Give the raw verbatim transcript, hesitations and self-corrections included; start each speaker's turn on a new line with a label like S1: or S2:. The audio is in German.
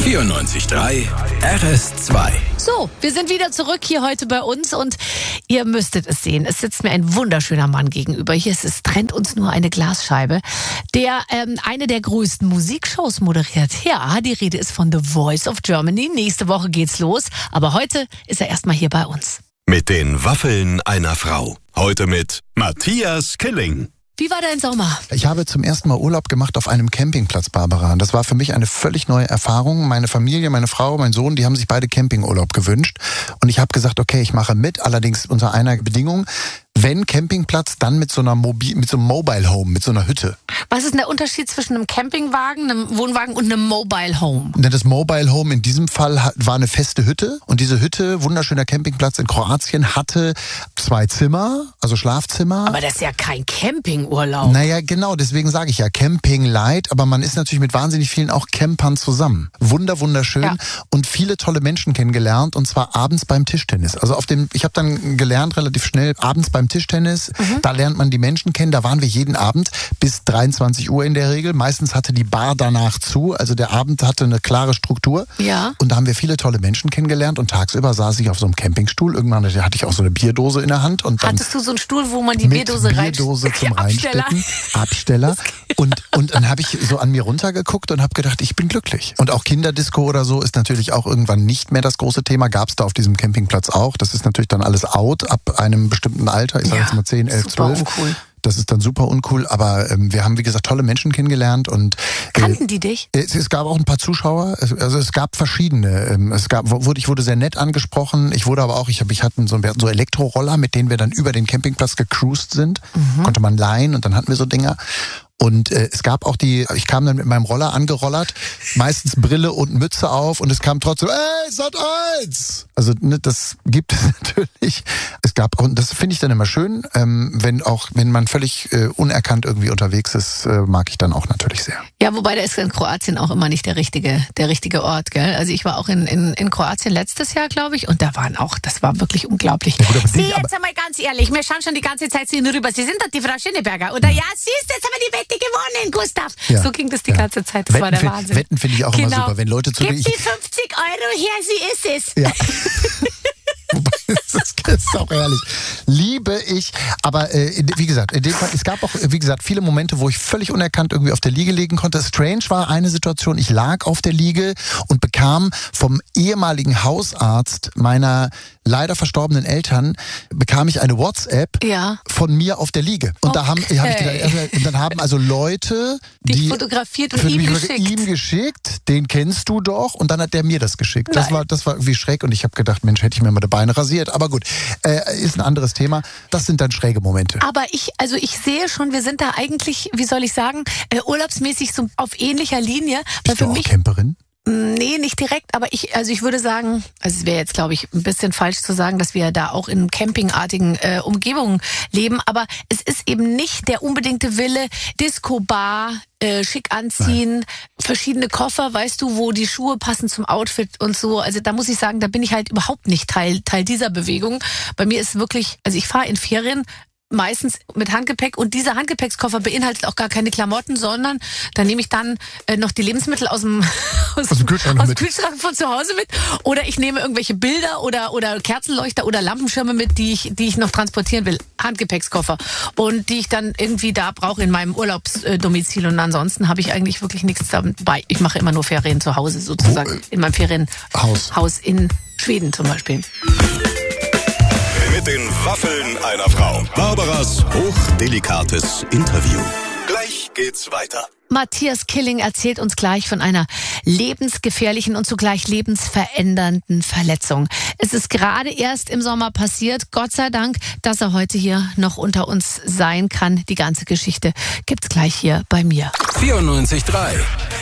S1: vierundneunzig Komma drei R S zwei.
S2: So, wir sind wieder zurück hier heute bei uns und ihr müsstet es sehen. Es sitzt mir ein wunderschöner Mann gegenüber. Hier ist es, trennt uns nur eine Glasscheibe, der ähm, eine der größten Musikshows moderiert. Ja, die Rede ist von The Voice of Germany. Nächste Woche geht's los, aber heute ist er erstmal hier bei uns.
S3: Mit den Waffeln einer Frau. Heute mit Matthias Killing.
S2: Wie war dein Sommer?
S4: Ich habe zum ersten Mal Urlaub gemacht auf einem Campingplatz, Barbara. Das war für mich eine völlig neue Erfahrung. Meine Familie, meine Frau, mein Sohn, die haben sich beide Campingurlaub gewünscht. Und ich habe gesagt, okay, ich mache mit, allerdings unter einer Bedingung. Wenn Campingplatz, dann mit so einer Mobi- mit so einem Mobile Home, mit so einer Hütte.
S2: Was ist denn der Unterschied zwischen einem Campingwagen, einem Wohnwagen und einem Mobile Home?
S4: Das Mobile Home in diesem Fall war eine feste Hütte. Und diese Hütte, wunderschöner Campingplatz in Kroatien, hatte zwei Zimmer, also Schlafzimmer.
S2: Aber das ist ja kein Campingurlaub.
S4: Naja, genau, deswegen sage ich ja Camping Light, aber man ist natürlich mit wahnsinnig vielen auch Campern zusammen. Wunder, wunderschön
S2: Ja.
S4: und viele tolle Menschen kennengelernt und zwar abends beim Tischtennis. Also auf dem, ich habe dann gelernt relativ schnell, abends beim Tischtennis,
S2: Mhm.
S4: da lernt man die Menschen kennen, da waren wir jeden Abend bis dreiundzwanzig Uhr in der Regel. Meistens hatte die Bar danach zu, also der Abend hatte eine klare Struktur.
S2: Ja.
S4: Und da haben wir viele tolle Menschen kennengelernt und tagsüber saß ich auf so einem Campingstuhl. Irgendwann hatte ich auch so eine Bierdose in der Hand. Und dann
S2: Hattest du so einen Stuhl, wo man die
S4: mit
S2: Bierdose rein...
S4: Bierdose zum
S2: Absteller.
S4: Reinstecken, Absteller. Und, und dann habe ich so an mir runtergeguckt und habe gedacht, ich bin glücklich. Und auch Kinderdisco oder so ist natürlich auch irgendwann nicht mehr das große Thema. Gab es da auf diesem Campingplatz auch. Das ist natürlich dann alles out ab einem bestimmten Alter. Ich sage
S2: Ja,
S4: jetzt mal zehn, elf,
S2: super
S4: zwölf.
S2: uncool.
S4: Das ist dann super uncool, aber ähm, wir haben, wie gesagt, tolle Menschen kennengelernt und äh,
S2: Kannten die dich?
S4: es, es gab auch ein paar Zuschauer, es, also es gab verschiedene. Ähm, es gab, wurde, ich wurde sehr nett angesprochen, ich wurde aber auch, ich, hab, ich hatten so, wir hatten so Elektroroller, mit denen wir dann über den Campingplatz gecruised sind,
S2: Mhm.
S4: konnte man leihen und dann hatten wir so Dinger. Und äh, es gab auch die, ich kam dann mit meinem Roller angerollert, meistens Brille und Mütze auf und es kam trotzdem, ey, Sat eins! Also ne, das gibt es natürlich. Es gab auch, und das finde ich dann immer schön, ähm, wenn auch, wenn man völlig äh, unerkannt irgendwie unterwegs ist, äh, mag ich dann auch natürlich sehr.
S2: Ja, wobei da ist in Kroatien auch immer nicht der richtige, der richtige Ort, gell? Also ich war auch in, in, in Kroatien letztes Jahr, glaube ich, und da waren auch, das war wirklich unglaublich.
S4: Ja, gut, aber
S2: Sie,
S4: die- aber-
S2: jetzt einmal ganz ehrlich, wir schauen schon die ganze Zeit zu Ihnen rüber. Sie sind doch die Frau Schöneberger, oder? Ja, siehst du, jetzt haben wir die Wette gewonnen, Gustav.
S4: Ja.
S2: So ging das die
S4: Ja.
S2: ganze Zeit, das
S4: Wetten
S2: war der
S4: find-
S2: Wahnsinn.
S4: Wetten finde ich auch immer
S2: Genau.
S4: super, wenn Leute zu
S2: Gib
S4: ich,
S2: die fünfzig Euro her, sie ist es.
S4: Ja. Wobei, das ist auch ehrlich. Liebe ich. Aber äh, in- wie gesagt, in dem Fall, es gab auch, wie gesagt, viele Momente, wo ich völlig unerkannt irgendwie auf der Liege liegen konnte. Strange war eine Situation, ich lag auf der Liege und bekam vom ehemaligen Hausarzt meiner leider verstorbenen Eltern, bekam ich eine WhatsApp
S2: Ja.
S4: von mir auf der Liege. Und da haben,
S2: Okay.
S4: hab ich gedacht, und dann haben also Leute,
S2: Dich
S4: die
S2: fotografiert und
S4: für
S2: ihm
S4: mich
S2: geschickt.
S4: ihm geschickt, den kennst du doch, und dann hat der mir das geschickt. Das
S2: Nein.
S4: war, das war irgendwie schräg und ich habe gedacht, Mensch, hätte ich mir mal die Beine rasiert. Aber gut, äh, ist ein anderes Thema. Das sind dann schräge Momente.
S2: Aber ich, also ich sehe schon, wir sind da eigentlich, wie soll ich sagen, äh, urlaubsmäßig so auf ähnlicher Linie. Weil
S4: Bist du
S2: für
S4: auch
S2: mich,
S4: Camperin?
S2: nee, nicht direkt, aber ich, also ich würde sagen, also es wäre jetzt, glaube ich, ein bisschen falsch zu sagen, dass wir da auch in campingartigen äh, Umgebungen leben, aber es ist eben nicht der unbedingte Wille, Disco-Bar, äh, schick anziehen, verschiedene Koffer, weißt du, wo die Schuhe passen zum Outfit und so. Also da muss ich sagen, da bin ich halt überhaupt nicht Teil, Teil dieser Bewegung. Bei mir ist wirklich, also ich fahre in Ferien meistens mit Handgepäck und dieser Handgepäckskoffer beinhaltet auch gar keine Klamotten, sondern da nehme ich dann äh, noch die Lebensmittel aus dem, aus,
S4: dem Kühlschrank noch
S2: aus dem
S4: mit.
S2: Kühlschrank von zu Hause mit oder ich nehme irgendwelche Bilder oder oder Kerzenleuchter oder Lampenschirme mit, die ich die ich noch transportieren will, Handgepäckskoffer und die ich dann irgendwie da brauche in meinem Urlaubsdomizil und ansonsten habe ich eigentlich wirklich nichts dabei. Ich mache immer nur Ferien zu Hause sozusagen, in meinem Ferienhaus
S4: Haus.
S2: in Schweden zum Beispiel.
S3: Mit den Waffeln einer Frau. Barbaras hochdelikates Interview. Gleich geht's weiter.
S2: Matthias Killing erzählt uns gleich von einer lebensgefährlichen und zugleich lebensverändernden Verletzung. Es ist gerade erst im Sommer passiert. Gott sei Dank, dass er heute hier noch unter uns sein kann. Die ganze Geschichte gibt's gleich hier bei mir.
S1: vierundneunzig Komma drei